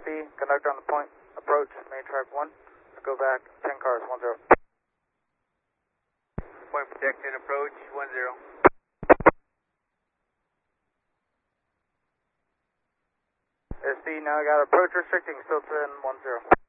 SB, conductor on the point, approach, main track 1, go back, 10 cars, 10. Point protected, approach, 10. SB, now I got approach restricting, still 10, 10.